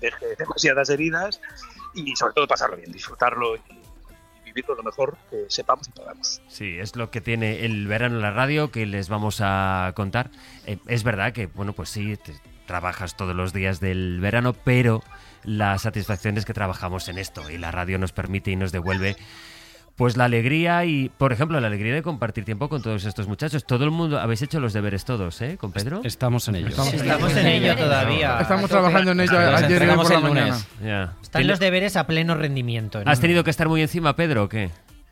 deje demasiadas heridas y sobre todo pasarlo bien, disfrutarlo y vivirlo lo mejor que sepamos y podamos. Sí, es lo que tiene el verano en la radio que les vamos a contar. Es verdad que, bueno, pues sí, trabajas todos los días del verano, pero la satisfacción es que trabajamos en esto y la radio nos permite y nos devuelve pues la alegría y, por ejemplo, la alegría de compartir tiempo con todos estos muchachos. Todo el mundo, habéis hecho los deberes todos, ¿eh? ¿Con Pedro? Estamos en ello. Estamos en ello todavía. Estamos trabajando en ello ayer y hoy por la mañana. Ya. Están los deberes a pleno rendimiento. ¿Has tenido que estar muy encima, Pedro, o qué?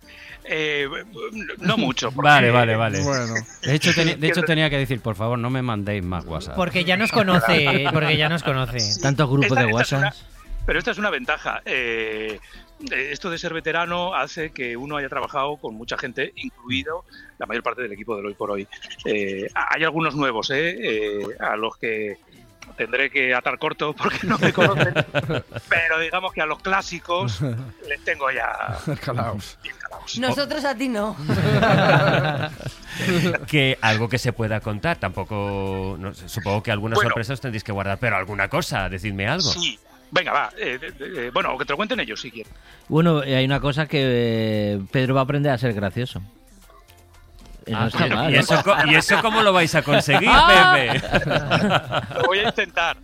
No mucho. Vale. Bueno. De hecho, tenía que decir, por favor, no me mandéis más WhatsApp. Porque ya nos conoce. Tantos grupos de WhatsApp. Pero esta es una ventaja. Esto de ser veterano hace que uno haya trabajado con mucha gente, incluido la mayor parte del equipo del Hoy por Hoy. Hay algunos nuevos, a los que tendré que atar corto porque no me conocen, pero digamos que a los clásicos les tengo ya Calaos. bien calaos. Nosotros a ti no. Que algo que se pueda contar, tampoco, no sé, supongo que algunas sorpresas tendréis que guardar, pero alguna cosa, decidme algo. Sí. Venga, va. Bueno, que te lo cuenten ellos si quieren. Bueno, hay una cosa que Pedro va a aprender a ser gracioso. No está mal. ¿Y eso cómo lo vais a conseguir, Pepe? Lo voy a intentar.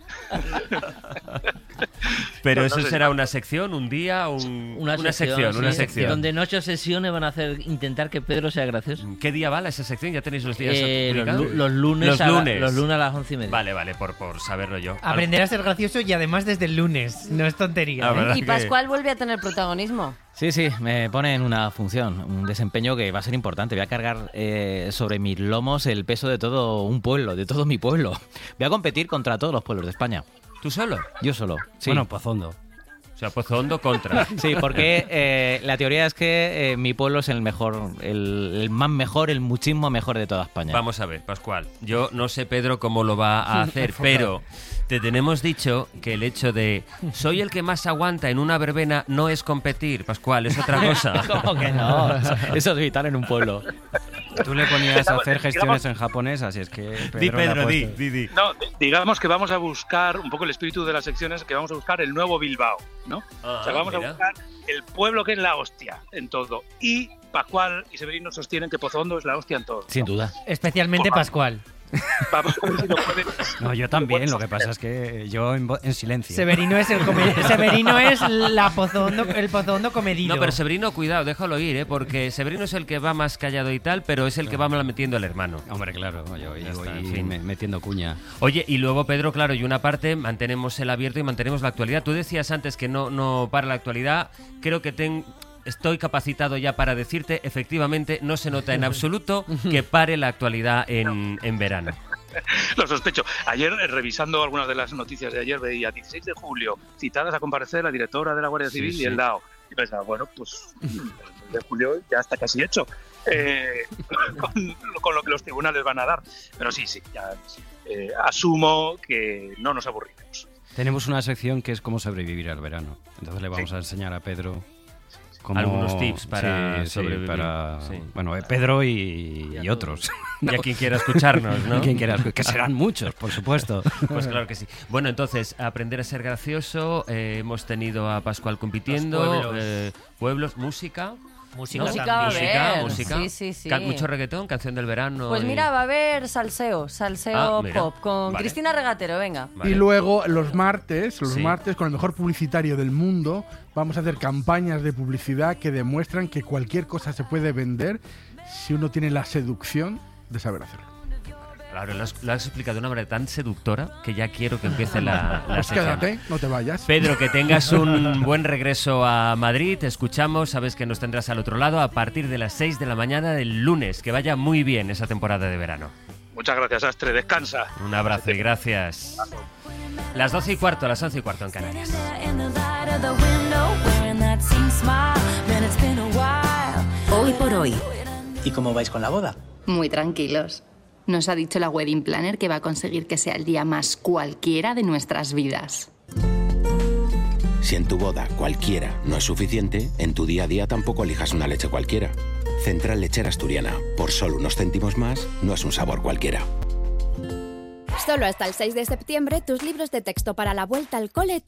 Pero No eso sé. será una sección, un día, una sección. Donde en 8 sesiones van a intentar que Pedro sea gracioso. ¿Qué día va esa sección? ¿Ya tenéis los días publicados? Los lunes a las 11:30. Vale, por saberlo yo. Aprender a ser gracioso y además desde el lunes. No es tontería. Y Pascual vuelve a tener protagonismo. Sí, me pone en una función, un desempeño que va a ser importante. Voy a cargar sobre mis lomos el peso de todo un pueblo, de todo mi pueblo. Voy a competir contra todos los pueblos de España. ¿Tú solo? Yo solo, sí. Bueno, Pozondo. O sea, Pozo Hondo contra. Sí, porque la teoría es que mi pueblo es el mejor, el más mejor, el muchísimo mejor de toda España. Vamos a ver, Pascual. Yo no sé, Pedro, cómo lo va a hacer, pero te tenemos dicho que el hecho de soy el que más aguanta en una verbena no es competir, Pascual, es otra cosa. ¿Cómo que no? Eso es vital en un pueblo. Tú le ponías a hacer gestiones en japonés, así es que... Di. No, digamos que vamos a buscar un poco el espíritu de las secciones, que vamos a buscar el nuevo Bilbao, ¿no? O sea, vamos a buscar el pueblo que es la hostia en todo. Y Pascual y Severino sostienen que Pozo Hondo es la hostia en todo. Sin duda. Especialmente Pascual. Vamos a ver si lo pueden... No, yo también, lo que pasa es que yo en silencio. Severino es el el Pozo Hondo comedido. No, pero Severino, cuidado, déjalo ir, porque Severino es el que va más callado y tal, pero es el que va metiendo al hermano. Hombre, claro, yo está, voy en fin. metiendo cuña. Oye, y luego, Pedro, claro, y una parte, mantenemos el abierto y mantenemos la actualidad. Tú decías antes que no para la actualidad. Creo que estoy capacitado ya para decirte, efectivamente, no se nota en absoluto que pare la actualidad en verano. Lo sospecho. Ayer, revisando algunas de las noticias de ayer, veía 16 de julio, citadas a comparecer la directora de la Guardia Civil y el DAO. Y pensaba, bueno, pues el de julio ya está casi hecho, con lo que los tribunales van a dar. Pero sí, ya asumo que no nos aburrimos. Tenemos una sección que es cómo sobrevivir al verano. Entonces le vamos a enseñar a Pedro... algunos tips para sobrevivir. Bueno, Pedro y otros. Y a quien quiera escucharnos, ¿no? Que serán muchos, por supuesto. Pues claro que sí. Bueno, entonces, aprender a ser gracioso. Hemos tenido a Pascual compitiendo. Pueblos, música. Música. Sí. Mucho reggaetón, canción del verano. Pues mira, va a haber salseo pop con Cristina Regatero, venga. Y luego los martes, con el mejor publicitario del mundo, vamos a hacer campañas de publicidad que demuestran que cualquier cosa se puede vender si uno tiene la seducción de saber hacerlo. Claro, lo has explicado de una manera tan seductora que ya quiero que empiece la Pues sección. quédate, no te vayas. Pedro, que tengas un buen regreso a Madrid. Te escuchamos, sabes que nos tendrás al otro lado a partir de las 6 de la mañana del lunes. Que vaya muy bien esa temporada de verano. Muchas gracias, Astre. Descansa. Un abrazo y gracias. Las 12 y cuarto, las 11 y cuarto en Canarias. Hoy por hoy. ¿Y cómo vais con la boda? Muy tranquilos. Nos ha dicho la wedding planner que va a conseguir que sea el día más cualquiera de nuestras vidas. Si en tu boda cualquiera no es suficiente, en tu día a día tampoco elijas una leche cualquiera. Central Lechera Asturiana. Por solo unos céntimos más, no es un sabor cualquiera. Solo hasta el 6 de septiembre, tus libros de texto para la vuelta al cole